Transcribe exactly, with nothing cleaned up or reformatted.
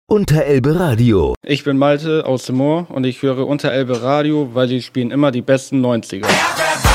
Unterelbe Radio. Ich bin Malte aus dem Moor und ich höre Unterelbe Radio, weil die spielen immer die besten neunziger.